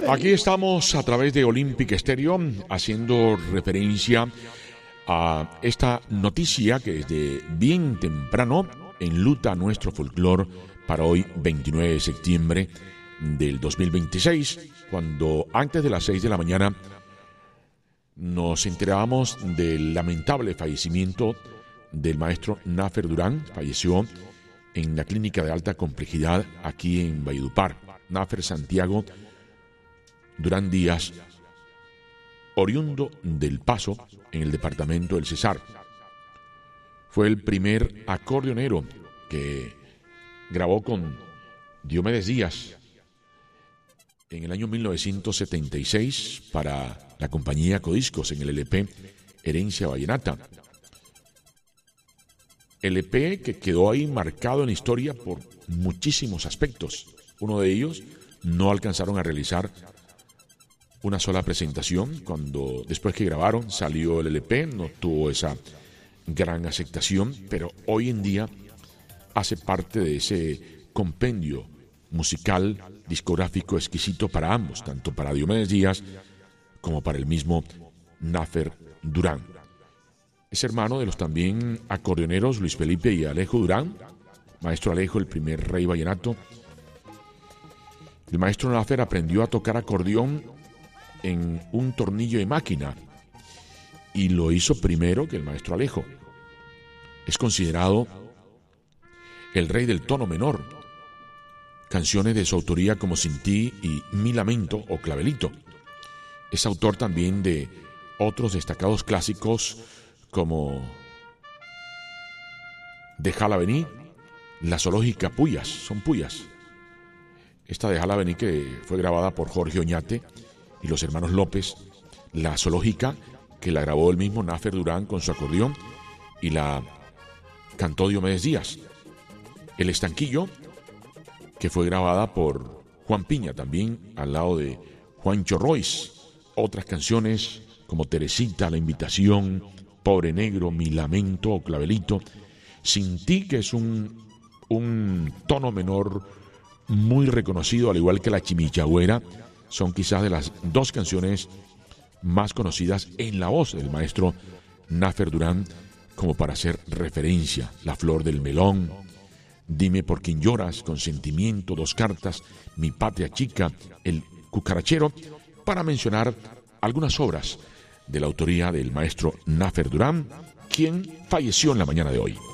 Aquí estamos a través de Olympic Stereo haciendo referencia a esta noticia que desde bien temprano enluta nuestro folclore para hoy 29 de septiembre del 2026, cuando antes de las 6 de la mañana nos enterábamos del lamentable fallecimiento del maestro Nafer Durán. Falleció en la clínica de alta complejidad aquí en Valledupar. Nafer Santiago Durán Díaz, oriundo del Paso, en el departamento del Cesar. Fue el primer acordeonero que grabó con Diomedes Díaz en el año 1976 para la compañía Codiscos en el LP Herencia Vallenata. LP que quedó ahí marcado en la historia por muchísimos aspectos. Uno de ellos, no alcanzaron a realizar una sola presentación. Cuando después que grabaron salió el LP, no tuvo esa gran aceptación, pero hoy en día hace parte de ese compendio musical, discográfico exquisito para ambos, tanto para Diomedes Díaz como para el mismo Nafer Durán. Es hermano de los también acordeoneros Luis Felipe y Alejo Durán. Maestro Alejo, el primer rey vallenato. El maestro Nafer aprendió a tocar acordeón en un tornillo de máquina y lo hizo primero que el maestro Alejo. Es considerado el rey del tono menor. Canciones de su autoría como Sin Ti y Mi Lamento o Clavelito. Es autor también de otros destacados clásicos como Déjala venir, La Zoológica Puyas, son Puyas. Esta Déjala venir que fue grabada por Jorge Oñate y los hermanos López, La Zoológica, que la grabó el mismo Nafer Durán con su acordeón y la cantó Diomedes Díaz. El Estanquillo, que fue grabada por Juan Piña, también al lado de Juancho Royce. Otras canciones como Teresita, La Invitación, Pobre Negro, Mi Lamento o Clavelito. Sin Ti, que es un tono menor muy reconocido, al igual que La Chimichagüera. Son quizás de las dos canciones más conocidas en la voz del maestro Nafer Durán, como para hacer referencia. La Flor del Melón, Dime por quién lloras, Consentimiento, Dos cartas, Mi patria chica, El cucarachero, para mencionar algunas obras de la autoría del maestro Nafer Durán, quien falleció en la mañana de hoy.